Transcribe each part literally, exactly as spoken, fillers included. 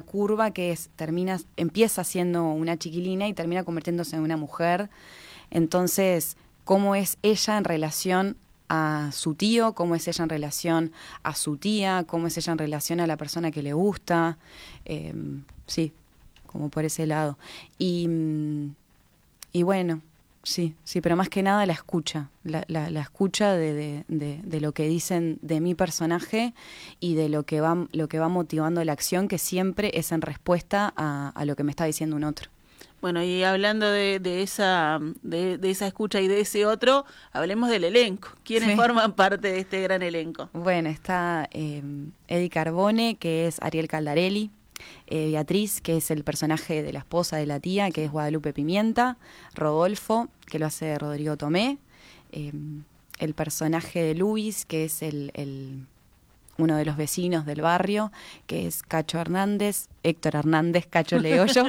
curva que es, termina, empieza siendo una chiquilina y termina convirtiéndose en una mujer. Entonces, cómo es ella en relación a su tío, cómo es ella en relación a su tía, cómo es ella en relación a la persona que le gusta, eh, sí, como por ese lado. Y, y bueno, sí, sí, pero más que nada la escucha, la, la, la escucha de, de, de, de lo que dicen de mi personaje y de lo que va, lo que va motivando la acción, que siempre es en respuesta a, a lo que me está diciendo un otro. Bueno, y hablando de, de esa de, de esa escucha y de ese otro, hablemos del elenco. ¿Quiénes sí. forman parte de este gran elenco? Bueno, está eh, Eddie Carbone, que es Ariel Caldarelli, eh, Beatriz, que es el personaje de la esposa de la tía, que es Guadalupe Pimienta, Rodolfo, que lo hace Rodrigo Tomé, eh, el personaje de Luis, que es el, el uno de los vecinos del barrio, que es Cacho Hernández, Héctor Hernández, Cacho le digo yo.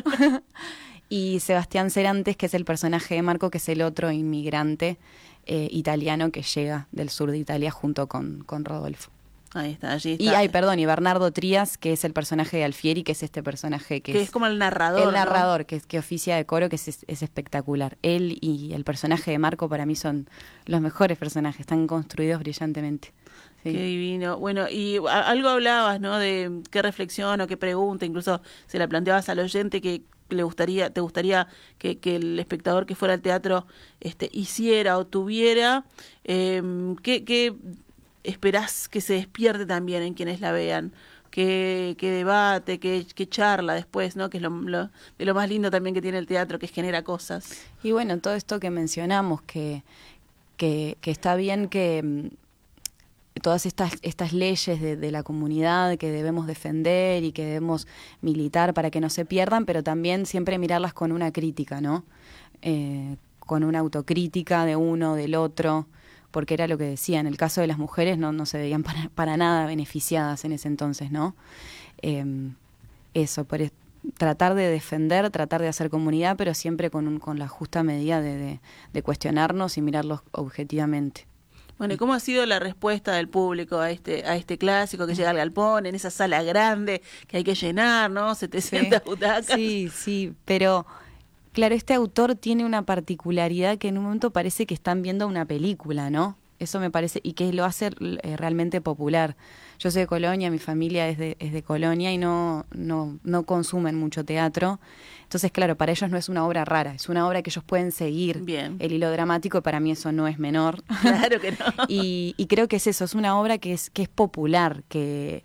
Y Sebastián Cerantes, que es el personaje de Marco, que es el otro inmigrante eh, italiano que llega del sur de Italia junto con, con Rodolfo. Ahí está, allí está. Y, ay, perdón, y Bernardo Trías, que es el personaje de Alfieri, que es este personaje que, que es... es como el narrador, El narrador, ¿no? que, que oficia de coro, que es, es espectacular. Él y el personaje de Marco para mí son los mejores personajes, están construidos brillantemente. Sí. Qué divino. Bueno, y a, algo hablabas, ¿no? De qué reflexión o qué pregunta, incluso se la planteabas al oyente que le gustaría, te gustaría que, que el espectador que fuera al teatro este, hiciera o tuviera. Eh, ¿qué, qué esperás que se despierte también en quienes la vean? ¿Qué, qué debate, qué, qué charla después, ¿no? Que es lo, lo, de lo más lindo también que tiene el teatro, que genera cosas. Y bueno, todo esto que mencionamos, que, que, que está bien que todas estas estas leyes de, de la comunidad que debemos defender y que debemos militar para que no se pierdan, pero también siempre mirarlas con una crítica, ¿no? Eh, con una autocrítica de uno, del otro, porque era lo que decía, en el caso de las mujeres no, no se veían para, para nada beneficiadas en ese entonces, ¿no? Eh, eso, por es, tratar de defender, tratar de hacer comunidad, pero siempre con, un, con la justa medida de, de, de cuestionarnos y mirarlos objetivamente. Bueno, ¿y cómo ha sido la respuesta del público a este a este clásico que llega al galpón, en esa sala grande que hay que llenar, ¿no? setecientas sí, butacas. Sí, sí, pero claro, este autor tiene una particularidad que en un momento parece que están viendo una película, ¿no? Eso me parece, y que lo hace eh, realmente popular. Yo soy de Colonia, mi familia es de, es de Colonia y no, no, no consumen mucho teatro. Entonces, claro, para ellos no es una obra rara, es una obra que ellos pueden seguir. Bien. El hilo dramático, para mí eso no es menor. Claro que no. y, y creo que es eso, es una obra que es, que es popular, que,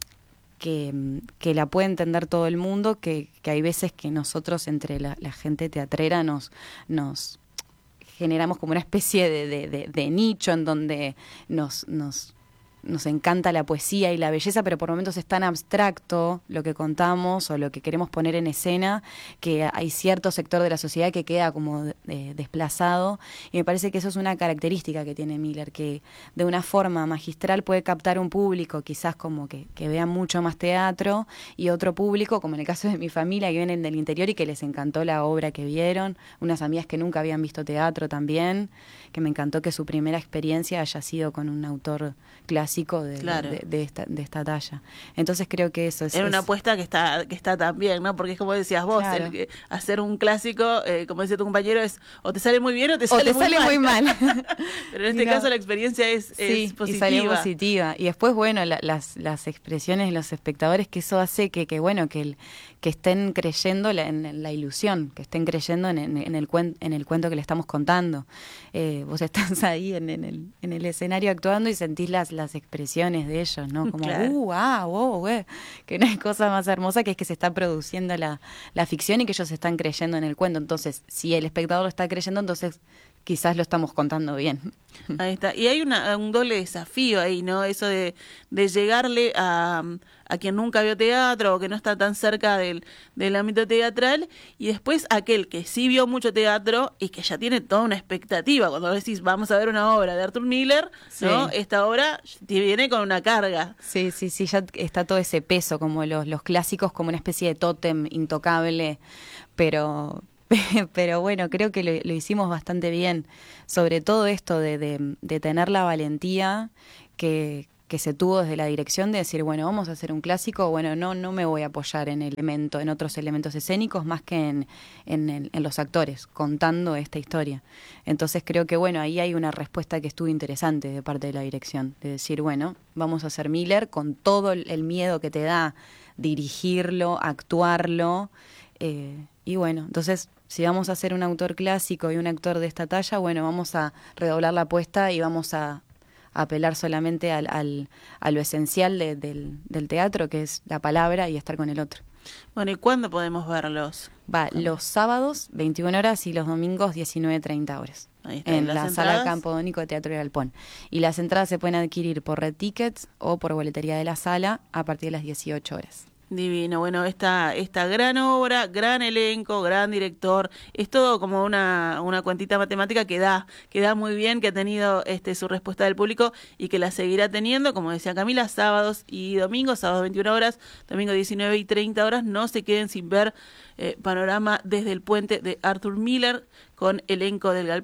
que, que la puede entender todo el mundo, que, que hay veces que nosotros entre la, la gente teatrera nos... nos generamos como una especie de, de, de, de nicho en donde nos, nos, nos encanta la poesía y la belleza, pero por momentos es tan abstracto lo que contamos o lo que queremos poner en escena que hay cierto sector de la sociedad que queda como de, desplazado, y me parece que eso es una característica que tiene Miller, que de una forma magistral puede captar un público quizás como que, que vea mucho más teatro, y otro público, como en el caso de mi familia, que vienen del interior y que les encantó la obra que vieron, unas amigas que nunca habían visto teatro también, que me encantó que su primera experiencia haya sido con un autor clásico de, claro. de, de, esta, de esta talla. Entonces creo que eso es... Era una es... apuesta que está que está también, ¿no? Porque es como decías vos, claro. el que hacer un clásico, eh, como decía tu compañero, es o te sale muy bien o te sale, o te muy, sale mal. muy mal. Pero en este no. caso la experiencia es, sí, es positiva. Y salió positiva. Y después, bueno, la, las, las expresiones de los espectadores, que eso hace que, que bueno, que, el, que estén creyendo la, en, en la ilusión, que estén creyendo en, en, en, el, cuen, en el cuento que le estamos contando. Eh, vos estás ahí en, en, el, en el escenario actuando y sentís las, las expresiones de ellos, ¿no? Como, claro. uh, ah, wow, güey. Que no hay cosa más hermosa que es que se está produciendo la, la ficción y que ellos están creyendo en el cuento. Entonces, si el espectador lo está creyendo, entonces quizás lo estamos contando bien. Ahí está. Y hay una, un doble desafío ahí, ¿no? Eso de, de llegarle a, a quien nunca vio teatro o que no está tan cerca del, del ámbito teatral, y después aquel que sí vio mucho teatro y que ya tiene toda una expectativa. Cuando decís, vamos a ver una obra de Arthur Miller, ¿no? Sí. Esta obra te viene con una carga. Sí, sí, sí, ya está todo ese peso, como los, los clásicos, como una especie de tótem intocable, pero... Pero bueno, creo que lo, lo hicimos bastante bien, sobre todo esto de, de, de tener la valentía que, que se tuvo desde la dirección de decir, bueno, vamos a hacer un clásico, bueno, no no me voy a apoyar en el elemento, en otros elementos escénicos más que en, en, en, en los actores, contando esta historia. Entonces creo que, bueno, ahí hay una respuesta que estuvo interesante de parte de la dirección, de decir, bueno, vamos a hacer Miller con todo el, el miedo que te da dirigirlo, actuarlo, eh, y bueno, entonces si vamos a hacer un autor clásico y un actor de esta talla, bueno, vamos a redoblar la apuesta y vamos a apelar solamente al, al, a lo esencial de, del, del teatro, que es la palabra y estar con el otro. Bueno, ¿y cuándo podemos verlos? Va los sábados, veintiuna horas, y los domingos, diecinueve treinta horas. Ahí está. En ¿Las la entradas? Sala Campodónico de Teatro de Galpón. Y las entradas se pueden adquirir por Red Tickets o por boletería de la sala a partir de las dieciocho horas. Divino, bueno, esta, esta gran obra, gran elenco, gran director, es todo como una, una cuentita matemática que da, que da muy bien, que ha tenido este su respuesta del público y que la seguirá teniendo, como decía Camila, sábados y domingos, sábados veintiuna horas, domingo diecinueve y treinta horas, no se queden sin ver eh, Panorama desde el Puente de Arthur Miller con elenco del Galpón.